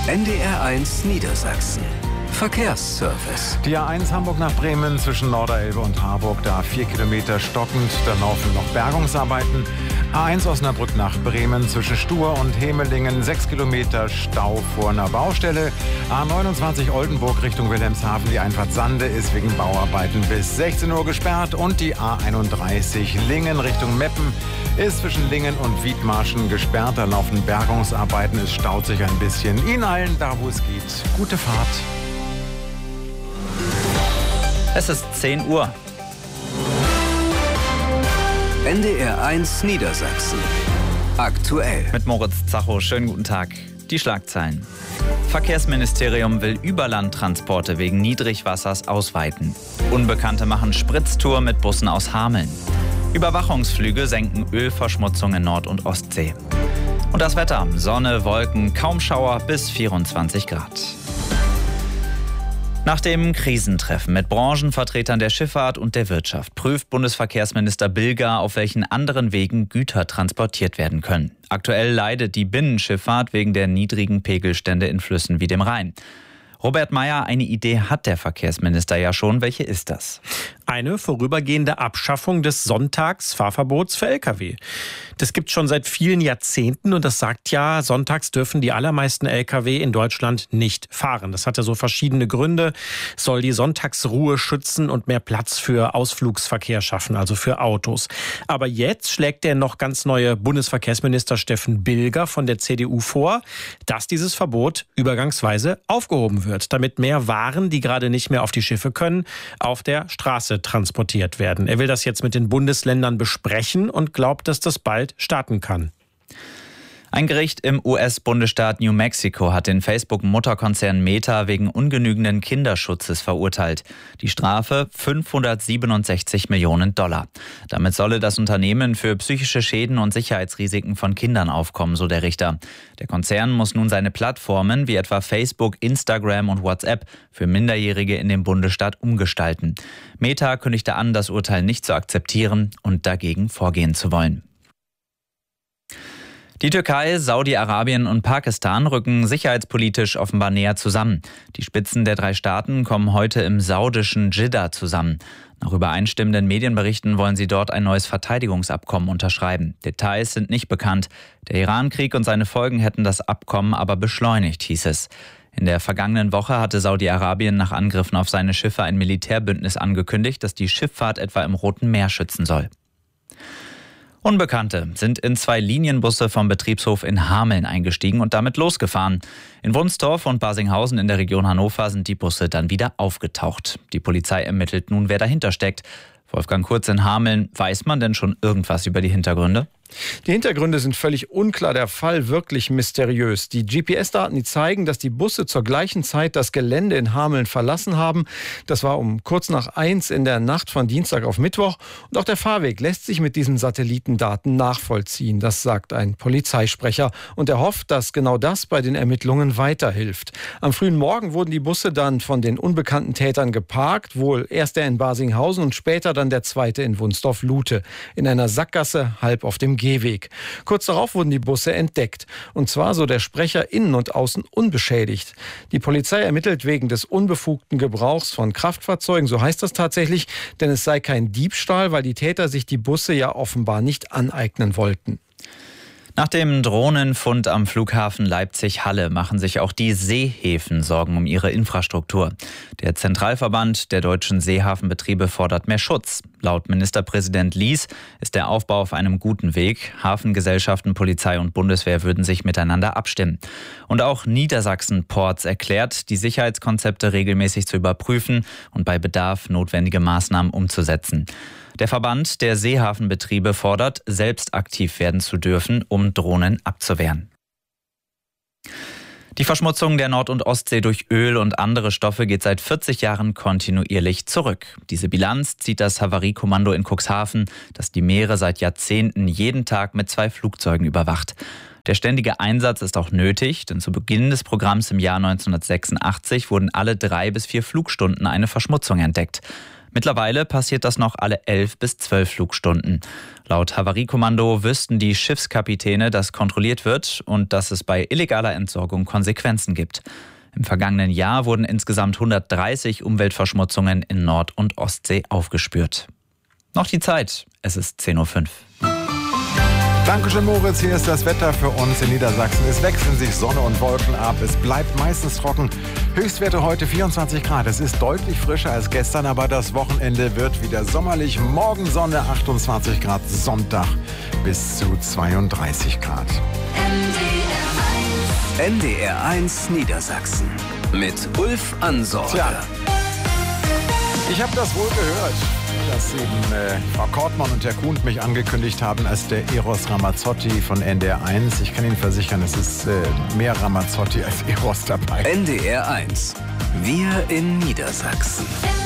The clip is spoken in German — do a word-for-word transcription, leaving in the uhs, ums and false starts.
N D R eins Niedersachsen. Verkehrsservice. Die A eins Hamburg nach Bremen zwischen Norderelbe und Harburg, da vier Kilometer stockend, da laufen noch Bergungsarbeiten. A eins Osnabrück nach Bremen zwischen Stur und Hemelingen, sechs Kilometer Stau vor einer Baustelle. A neunundzwanzig Oldenburg Richtung Wilhelmshaven, die Einfahrt Sande ist wegen Bauarbeiten bis sechzehn Uhr gesperrt. Und die A einunddreißig Lingen Richtung Meppen ist zwischen Lingen und Wiedmarschen gesperrt. Da laufen Bergungsarbeiten, es staut sich ein bisschen. Ihnen allen, da wo es geht, gute Fahrt. Es ist zehn Uhr. N D R eins Niedersachsen. Aktuell. Mit Moritz Zacho. Schönen guten Tag. Die Schlagzeilen. Verkehrsministerium will Überlandtransporte wegen Niedrigwassers ausweiten. Unbekannte machen Spritztour mit Bussen aus Hameln. Überwachungsflüge senken Ölverschmutzung in Nord- und Ostsee. Und das Wetter. Sonne, Wolken, kaum Schauer bis vierundzwanzig Grad. Nach dem Krisentreffen mit Branchenvertretern der Schifffahrt und der Wirtschaft prüft Bundesverkehrsminister Bilger, auf welchen anderen Wegen Güter transportiert werden können. Aktuell leidet die Binnenschifffahrt wegen der niedrigen Pegelstände in Flüssen wie dem Rhein. Robert Mayer, eine Idee hat der Verkehrsminister ja schon. Welche ist das? Eine vorübergehende Abschaffung des Sonntagsfahrverbots für L K W. Das gibt es schon seit vielen Jahrzehnten und das sagt ja, sonntags dürfen die allermeisten L K W in Deutschland nicht fahren. Das hat ja so verschiedene Gründe, soll die Sonntagsruhe schützen und mehr Platz für Ausflugsverkehr schaffen, also für Autos. Aber jetzt schlägt der noch ganz neue Bundesverkehrsminister Steffen Bilger von der C D U vor, dass dieses Verbot übergangsweise aufgehoben wird, damit mehr Waren, die gerade nicht mehr auf die Schiffe können, auf der Straße transportiert werden. Er will das jetzt mit den Bundesländern besprechen und glaubt, dass das bald starten kann. Ein Gericht im U S-Bundesstaat New Mexico hat den Facebook-Mutterkonzern Meta wegen ungenügenden Kinderschutzes verurteilt. Die Strafe fünfhundertsiebenundsechzig Millionen Dollar. Damit solle das Unternehmen für psychische Schäden und Sicherheitsrisiken von Kindern aufkommen, so der Richter. Der Konzern muss nun seine Plattformen wie etwa Facebook, Instagram und WhatsApp für Minderjährige in dem Bundesstaat umgestalten. Meta kündigte an, das Urteil nicht zu akzeptieren und dagegen vorgehen zu wollen. Die Türkei, Saudi-Arabien und Pakistan rücken sicherheitspolitisch offenbar näher zusammen. Die Spitzen der drei Staaten kommen heute im saudischen Dschidda zusammen. Nach übereinstimmenden Medienberichten wollen sie dort ein neues Verteidigungsabkommen unterschreiben. Details sind nicht bekannt. Der Iran-Krieg und seine Folgen hätten das Abkommen aber beschleunigt, hieß es. In der vergangenen Woche hatte Saudi-Arabien nach Angriffen auf seine Schiffe ein Militärbündnis angekündigt, das die Schifffahrt etwa im Roten Meer schützen soll. Unbekannte sind in zwei Linienbusse vom Betriebshof in Hameln eingestiegen und damit losgefahren. In Wunstorf und Barsinghausen in der Region Hannover sind die Busse dann wieder aufgetaucht. Die Polizei ermittelt nun, wer dahinter steckt. Wolfgang Kurz in Hameln, weiß man denn schon irgendwas über die Hintergründe? Die Hintergründe sind völlig unklar, der Fall wirklich mysteriös. Die G P S-Daten, die zeigen, dass die Busse zur gleichen Zeit das Gelände in Hameln verlassen haben. Das war um kurz nach eins in der Nacht von Dienstag auf Mittwoch. Und auch der Fahrweg lässt sich mit diesen Satellitendaten nachvollziehen. Das sagt ein Polizeisprecher. Und er hofft, dass genau das bei den Ermittlungen weiterhilft. Am frühen Morgen wurden die Busse dann von den unbekannten Tätern geparkt. Wohl erst der in Barsinghausen und später dann der zweite in Wunstorf-Lute. In einer Sackgasse halb auf dem Gehweg. Kurz darauf wurden die Busse entdeckt. Und zwar, so der Sprecher, innen und außen unbeschädigt. Die Polizei ermittelt wegen des unbefugten Gebrauchs von Kraftfahrzeugen, so heißt das tatsächlich, denn es sei kein Diebstahl, weil die Täter sich die Busse ja offenbar nicht aneignen wollten. Nach dem Drohnenfund am Flughafen Leipzig-Halle machen sich auch die Seehäfen Sorgen um ihre Infrastruktur. Der Zentralverband der deutschen Seehafenbetriebe fordert mehr Schutz. Laut Ministerpräsident Lies ist der Aufbau auf einem guten Weg. Hafengesellschaften, Polizei und Bundeswehr würden sich miteinander abstimmen. Und auch Niedersachsen Ports erklärt, die Sicherheitskonzepte regelmäßig zu überprüfen und bei Bedarf notwendige Maßnahmen umzusetzen. Der Verband der Seehafenbetriebe fordert, selbst aktiv werden zu dürfen, um Drohnen abzuwehren. Die Verschmutzung der Nord- und Ostsee durch Öl und andere Stoffe geht seit vierzig Jahren kontinuierlich zurück. Diese Bilanz zieht das Havariekommando in Cuxhaven, das die Meere seit Jahrzehnten jeden Tag mit zwei Flugzeugen überwacht. Der ständige Einsatz ist auch nötig, denn zu Beginn des Programms im Jahr neunzehnhundertsechsundachtzig wurden alle drei bis vier Flugstunden eine Verschmutzung entdeckt. Mittlerweile passiert das noch alle elf bis zwölf Flugstunden. Laut Havariekommando wüssten die Schiffskapitäne, dass kontrolliert wird und dass es bei illegaler Entsorgung Konsequenzen gibt. Im vergangenen Jahr wurden insgesamt hundertdreißig Umweltverschmutzungen in Nord- und Ostsee aufgespürt. Noch die Zeit, es ist zehn Uhr fünf. Dankeschön, Moritz. Hier ist das Wetter für uns in Niedersachsen. Es wechseln sich Sonne und Wolken ab. Es bleibt meistens trocken. Höchstwerte heute vierundzwanzig Grad. Es ist deutlich frischer als gestern, aber das Wochenende wird wieder sommerlich. Morgen Sonne, achtundzwanzig Grad, Sonntag bis zu zweiunddreißig Grad. N D R eins Niedersachsen mit Ulf Ansorge. Tja, ich habe das wohl gehört, dass eben äh, Frau Kortmann und Herr Kuhn mich angekündigt haben als der Eros Ramazzotti von N D R eins. Ich kann Ihnen versichern, es ist äh, mehr Ramazzotti als Eros dabei. N D R eins. Wir in Niedersachsen.